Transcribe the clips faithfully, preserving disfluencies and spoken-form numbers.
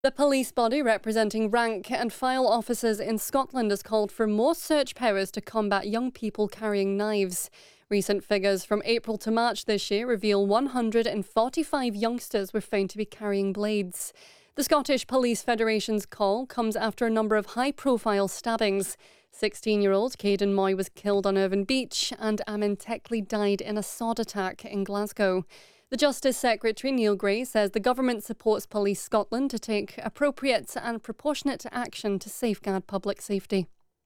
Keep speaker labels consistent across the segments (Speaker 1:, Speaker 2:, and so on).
Speaker 1: The police body representing rank and file officers in Scotland has called for more search powers to combat young people carrying knives. Recent figures from April to March this year reveal one hundred forty-five youngsters were found to be carrying blades. The Scottish Police Federation's call comes after a number of high-profile stabbings. sixteen-year-old Caden Moy was killed on Irvine Beach and Amin Teckley died in a sod attack in Glasgow. The Justice Secretary, Neil Gray, says the government supports Police Scotland to take appropriate and proportionate action to safeguard public safety.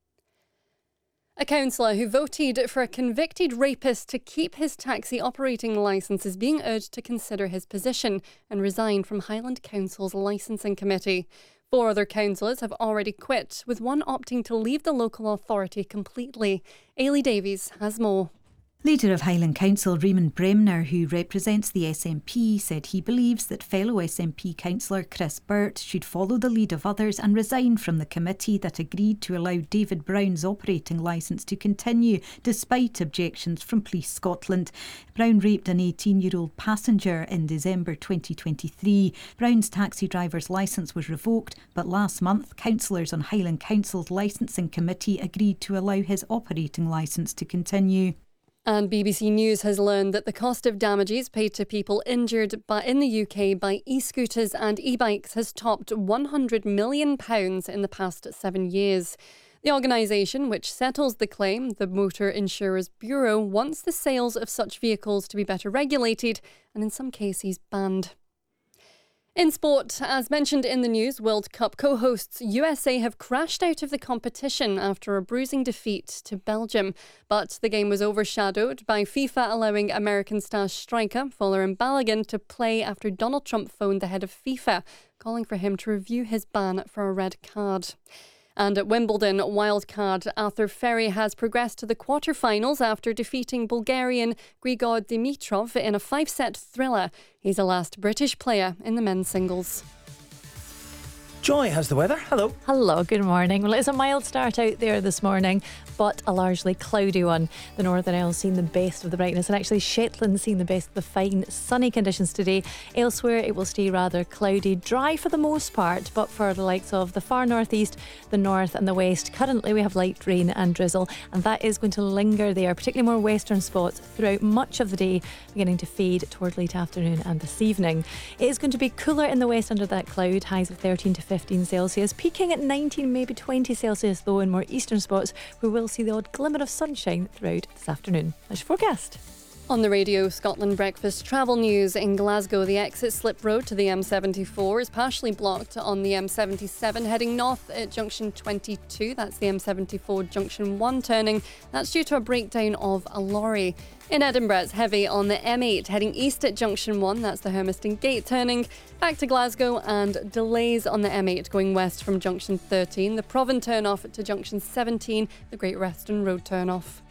Speaker 1: A councillor who voted for a convicted rapist to keep his taxi operating licence is being urged to consider his position and resign from Highland Council's licensing committee. Four other councillors have already quit, with one opting to leave the local authority completely. Ailey Davies has more.
Speaker 2: Leader of Highland Council Raymond Bremner, who represents the S N P, said he believes that fellow S N P councillor Chris Burt should follow the lead of others and resign from the committee that agreed to allow David Brown's operating licence to continue despite objections from Police Scotland. Brown raped an eighteen-year-old passenger in December twenty twenty-three. Brown's taxi driver's licence was revoked, but last month councillors on Highland Council's licensing committee agreed to allow his operating licence to continue.
Speaker 1: And B B C News has learned that the cost of damages paid to people injured by, in the U K by e-scooters and e-bikes has topped one hundred million pounds in the past seven years. The organisation, which settles the claim, the Motor Insurers Bureau, wants the sales of such vehicles to be better regulated and in some cases banned. In sport, as mentioned in the news, World Cup co-hosts U S A have crashed out of the competition after a bruising defeat to Belgium. But the game was overshadowed by FIFA allowing American star striker Folarin Balogun to play after Donald Trump phoned the head of FIFA, calling for him to review his ban for a red card. And at Wimbledon, wildcard Arthur Ferry has progressed to the quarterfinals after defeating Bulgarian Grigor Dimitrov in a five-set thriller. He's the last British player in the men's singles.
Speaker 3: Joy has the weather. Hello.
Speaker 4: Hello, good morning. Well, it's a mild start out there this morning, but a largely cloudy one. The Northern Isles seeing the best of the brightness, and actually Shetland seeing the best of the fine sunny conditions today. Elsewhere it will stay rather cloudy, dry for the most part, but for the likes of the far northeast, the north and the west, currently we have light rain and drizzle, and that is going to linger there, particularly more western spots throughout much of the day, beginning to fade toward late afternoon and this evening. It is going to be cooler in the west under that cloud, highs of thirteen to fifteen Celsius, peaking at nineteen, maybe twenty Celsius though in more eastern spots. We will see the odd glimmer of sunshine throughout this afternoon. That's your forecast.
Speaker 1: On the radio, Scotland Breakfast travel news. In Glasgow, the exit slip road to the M seventy-four is partially blocked on the M seventy-seven heading north at junction twenty-two. That's the M seventy-four junction one turning. That's due to a breakdown of a lorry. In Edinburgh, it's heavy on the M eight heading east at junction one. That's the Hermiston Gate turning. Back to Glasgow, and delays on the M eight going west from junction thirteen. The Provan turn off to junction seventeen, the Great Western Road turn off.